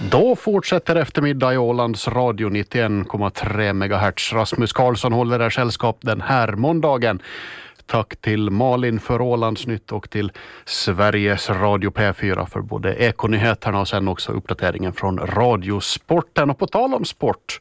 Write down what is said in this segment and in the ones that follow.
Då fortsätter eftermiddag i Ålands radio 91,3 MHz. Rasmus Karlsson håller er sällskap den här måndagen. Tack till Malin för Ålandsnytt och till Sveriges Radio P4 för både Ekonyheterna och sen också uppdateringen från Radiosporten. Och på tal om sport,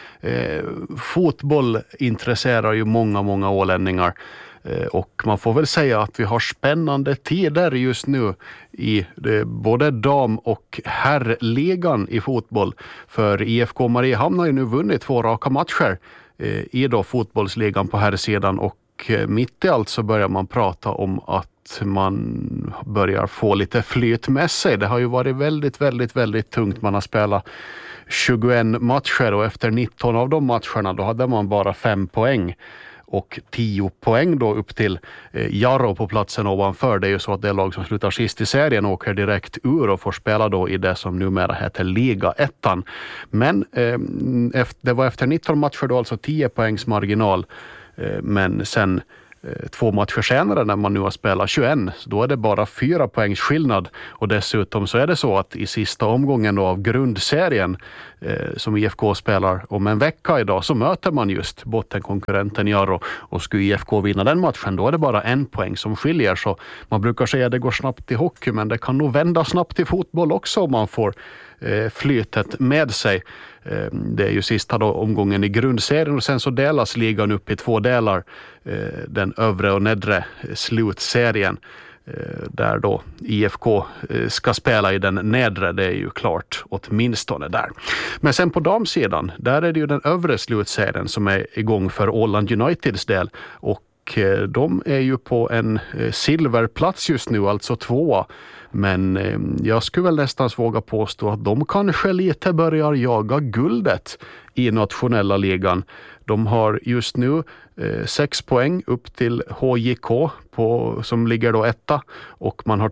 fotboll intresserar ju många ålänningar. Och man får väl säga att vi har spännande tider just nu i både dam- och herrligan i fotboll. För IFK Mariehamn har ju nu vunnit 2 raka matcher i då fotbollsligan på herrsidan. Och mitt i allt så börjar man prata om att man börjar få lite flyt med sig. Det har ju varit väldigt tungt. Man har spelat 21 matcher och efter 19 av de matcherna då hade man bara 5 poäng. Och 10 poäng då upp till Jarro på platsen ovanför. Det är ju så att det lag som slutar sist i serien åker direkt ur och får spela då i det som numera heter Liga 1. Men det var efter 19 matcher då alltså 10 poängs marginal. Men sen 2 matcher senare när man nu har spelat 21, så då är det bara 4 poängs skillnad. Och dessutom så är det så att i sista omgången då av grundserien som IFK spelar om en vecka idag så möter man just bottenkonkurrenten Jarro. Och skulle IFK vinna den matchen då är det bara 1 poäng som skiljer. Så man brukar säga att det går snabbt i hockey, men det kan nog vända snabbt i fotboll också om man får flytet med sig. Det är ju sista då omgången i grundserien och sen så delas ligan upp i 2 delar. Den övre och nedre slutserien där då IFK ska spela i den nedre, det är ju klart åtminstone där. Men sen på damsidan, där är det ju den övre slutserien som är igång för Åland Uniteds del och de är ju på en silverplats just nu, alltså 2. Men jag skulle väl nästan våga påstå att de kanske lite börjar jaga guldet i nationella ligan. De har just nu 6 poäng upp till HJK som ligger då 1 och man har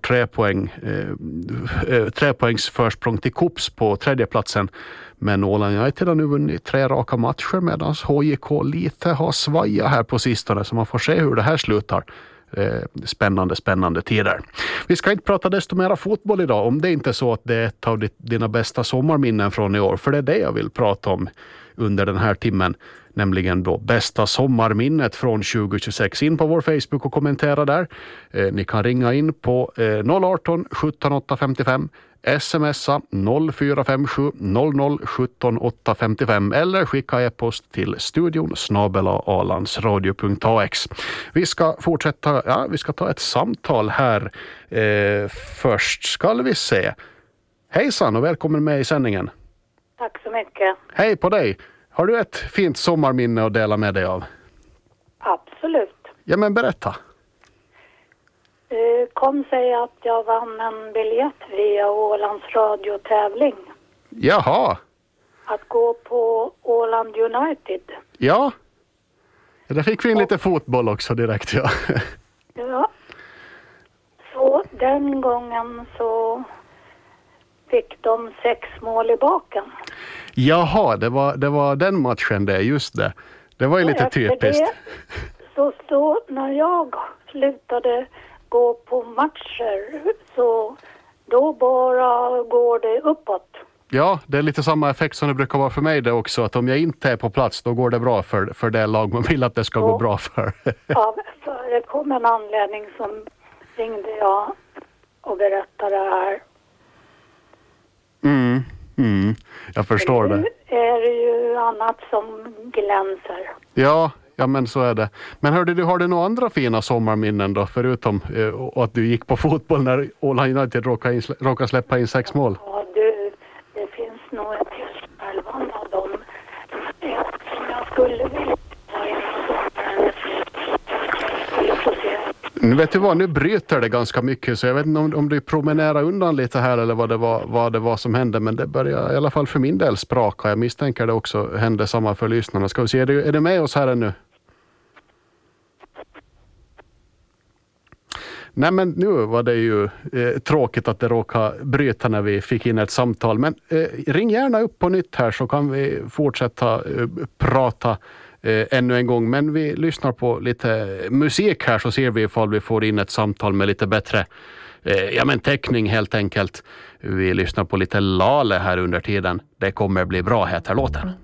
3 poängs försprång till Kops på 3:e platsen. Men Åland United har nu vunnit 3 raka matcher medan HJK lite har svajat här på sistone, så man får se hur det här slutar. Spännande tider. Vi ska inte prata desto mera fotboll idag om det inte är så att det är ett av dina bästa sommarminnen från i år, för det är det jag vill prata om under den här timmen, nämligen då bästa sommarminnet från 2026. In på vår Facebook och kommentera där. Ni kan ringa in på 018 17 855, smsa 0457 00 17 855 eller skicka e-post till studion @alandsradio.ax. Vi ska fortsätta, vi ska ta ett samtal här. Först ska vi se. Hejsan och välkommen med i sändningen. Tack så mycket. Hej på dig. Har du ett fint sommarminne att dela med dig av? Absolut. Ja, men berätta. Kom säga att jag vann en biljett via Ålands radiotävling. Jaha. Att gå på Åland United. Ja. Där fick vi in lite fotboll också direkt, ja. Ja. Så den gången så fick de 6 mål i baken. Jaha, det var den matchen det, just det. Det var ju lite typiskt. Så när jag slutade gå på matcher så då bara går det uppåt. Ja, det är lite samma effekt som det brukar vara för mig det också. Att om jag inte är på plats då går det bra för det lag man vill att det ska gå bra för. Ja, för det kom en anledning som ringde jag och berättade här. Jag förstår det. Nu är det ju annat som glänser. Ja, men så är det. Men hörde du, har du några andra fina sommarminnen då? Förutom att du gick på fotboll när Åland United råkade släppa in 6 mål. Ja, det finns nog ett tillspälvande av dem. Som jag skulle vilja ta in sommaren. Nu vet du vad, nu bryter det ganska mycket så jag vet inte om du promenerar undan lite här eller vad det var som hände, men det börjar i alla fall för min del spraka. Jag misstänker det också hände samma för lyssnarna. Ska vi se, är det med oss här ännu? Nej, men nu var det ju tråkigt att det råkade bryta när vi fick in ett samtal, men ring gärna upp på nytt här så kan vi fortsätta prata ännu en gång, men vi lyssnar på lite musik här så ser vi ifall vi får in ett samtal med lite bättre Ja, men teckning helt enkelt. Vi lyssnar på lite Lale här under tiden. Det kommer bli bra, heter låten.